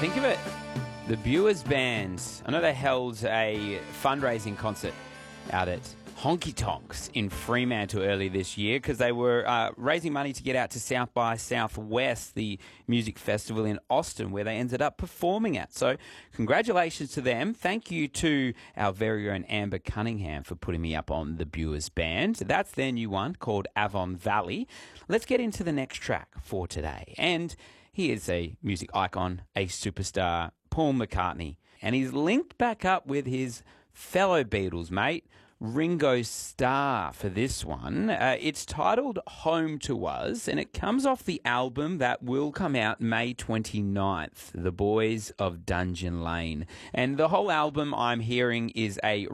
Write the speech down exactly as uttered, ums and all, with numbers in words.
think of it. The Buers Band. I know they held a fundraising concert out at Honky Tonks in Fremantle early this year because they were uh, raising money to get out to South by Southwest, the music festival in Austin, where they ended up performing at. So congratulations to them. Thank you to our very own Amber Cunningham for putting me up on the Buers Band. That's their new one called Avon Valley. Let's get into the next track for today. And he is a music icon, a superstar, Paul McCartney. And he's linked back up with his fellow Beatles mate, Ringo Starr, for this one. Uh, it's titled Home to Us, and it comes off the album that will come out May twenty-ninth, The Boys of Dungeon Lane. And the whole album I'm hearing is a